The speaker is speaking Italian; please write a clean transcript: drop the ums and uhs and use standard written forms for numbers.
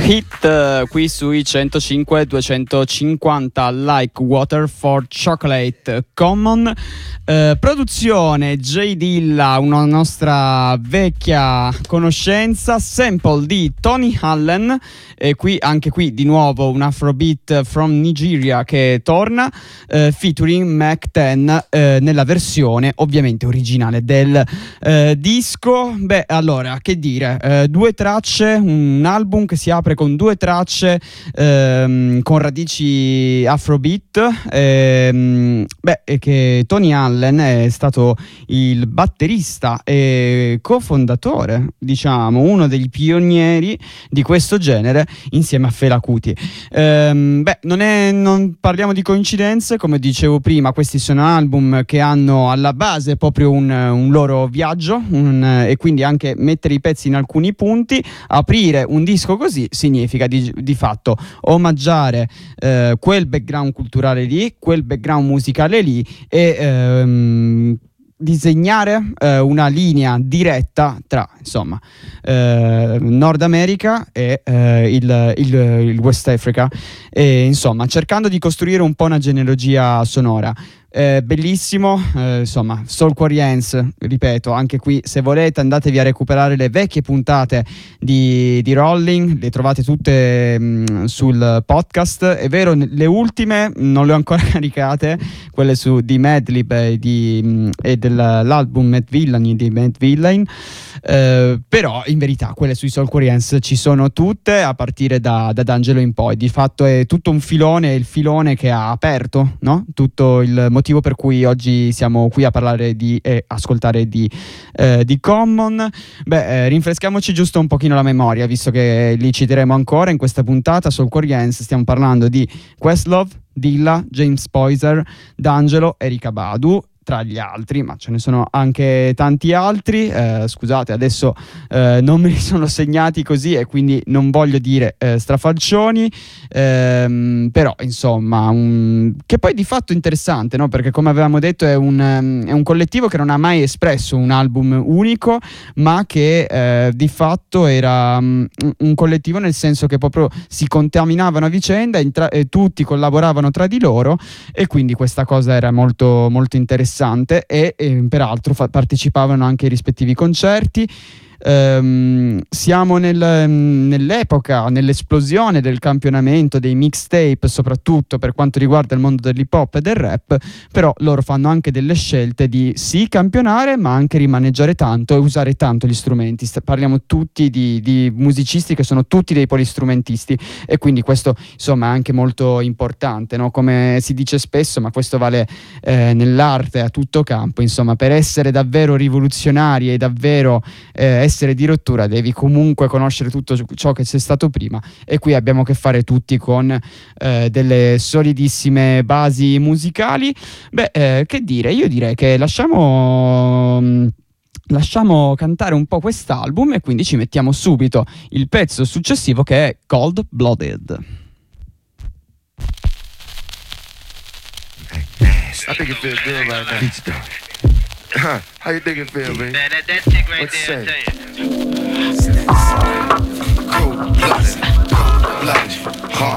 Hit qui sui 105-250 Like Water for Chocolate Common. Produzione J Dilla, una nostra vecchia conoscenza, sample di Tony Allen, e qui anche qui di nuovo un Afrobeat from Nigeria che torna, featuring Mac 10 nella versione ovviamente originale del disco. Beh, allora, che dire, due tracce, un album che si apre con due tracce con radici Afrobeat, e che Tony Allen è stato il batterista e cofondatore, diciamo, uno dei pionieri di questo genere insieme a Fela Kuti. Non parliamo di coincidenze, come dicevo prima, questi sono album che hanno alla base proprio un loro viaggio, e quindi anche mettere i pezzi in alcuni punti. Aprire un disco così significa di fatto omaggiare quel background culturale lì, quel background musicale lì, e disegnare una linea diretta tra, insomma, Nord America e il West Africa, e insomma cercando di costruire un po' una genealogia sonora. Bellissimo, insomma, Soulquarians, ripeto, anche qui se volete andatevi a recuperare le vecchie puntate di Rolling, le trovate tutte sul podcast. È vero, le ultime non le ho ancora caricate, quelle di Madlib e dell'album Mad Villain di Mad Villain, però in verità quelle sui Soulquarians ci sono tutte, a partire da D'Angelo in poi. Di fatto è tutto un filone, il filone che ha aperto, no? Tutto il motivo per cui oggi siamo qui a parlare e ascoltare di Common. Rinfreschiamoci giusto un pochino la memoria, visto che li citeremo ancora in questa puntata. Soulquarians, stiamo parlando di Questlove, Dilla, James Poyser, D'Angelo, Erykah Badu, tra gli altri, ma ce ne sono anche tanti altri. Scusate, adesso non me li sono segnati così e quindi non voglio dire strafalcioni, però insomma, che poi di fatto è interessante, no? Perché come avevamo detto è un collettivo che non ha mai espresso un album unico, ma che di fatto era un collettivo nel senso che proprio si contaminavano a vicenda e tutti collaboravano tra di loro, e quindi questa cosa era molto, molto interessante. E peraltro partecipavano anche ai rispettivi concerti. Siamo nell'epoca, nell'esplosione del campionamento dei mixtape, soprattutto per quanto riguarda il mondo dell'hip hop e del rap, però loro fanno anche delle scelte di sì campionare, ma anche rimaneggiare tanto e usare tanto gli strumenti. Parliamo tutti di musicisti che sono tutti dei polistrumentisti, e quindi questo insomma è anche molto importante, no? Come si dice spesso, ma questo vale nell'arte a tutto campo, insomma, per essere davvero rivoluzionari e davvero essere di rottura devi comunque conoscere tutto ciò che c'è stato prima, e qui abbiamo a che fare tutti con delle solidissime basi musicali. Che dire, io direi che lasciamo cantare un po' quest'album, e quindi ci mettiamo subito il pezzo successivo, che è Cold Blooded. I think it feels good right now. How you think it feel, baby? Man, that chick right there, I tell you. Cold-blooded, cold-blooded, hard.